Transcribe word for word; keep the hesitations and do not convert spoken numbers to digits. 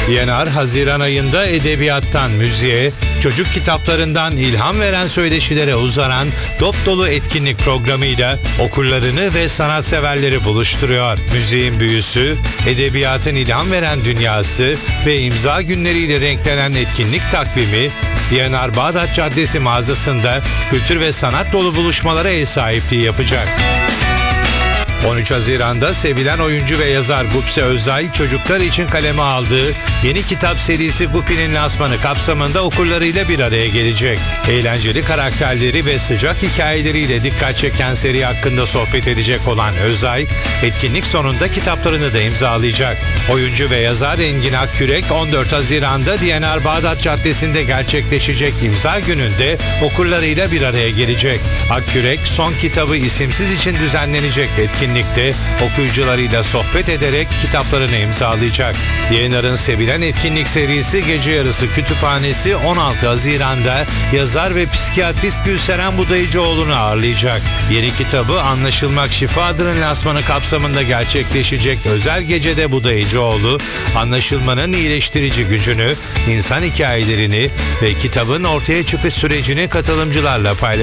D N R, Haziran ayında edebiyattan müziğe, çocuk kitaplarından ilham veren söyleşilere uzanan dop dolu etkinlik programıyla okurlarını ve sanatseverleri buluşturuyor. Müziğin büyüsü, edebiyatın ilham veren dünyası ve imza günleriyle renklenen etkinlik takvimi, D N R Bağdat Caddesi mağazasında kültür ve sanat dolu buluşmalara ev sahipliği yapacak. on üç Haziran'da sevilen oyuncu ve yazar Gupse Özay çocuklar için kaleme aldığı yeni kitap serisi Gupi'nin lansmanı kapsamında okurlarıyla bir araya gelecek. Eğlenceli karakterleri ve sıcak hikayeleriyle dikkat çeken seri hakkında sohbet edecek olan Özay, etkinlik sonunda kitaplarını da imzalayacak. Oyuncu ve yazar Engin Akkürek on dört Haziran'da D N R Bağdat Caddesi'nde gerçekleşecek imza gününde okurlarıyla bir araya gelecek. Akkürek son kitabı İsimsiz için düzenlenecek etkinlikte okuyucularıyla sohbet ederek kitaplarını imzalayacak. D N R'ın sevilen etkinlik serisi Gece Yarısı Kütüphanesi on altı Haziran'da yazar ve psikiyatrist Gülseren Budayıcıoğlu'nu ağırlayacak. Yeni kitabı Anlaşılmak Şifadır lansmanı kapsamında gerçekleşecek özel gecede Budayıcıoğlu, anlaşılmanın iyileştirici gücünü, insan hikayelerini ve kitabın ortaya çıkış sürecini katılımcılarla paylaşacak.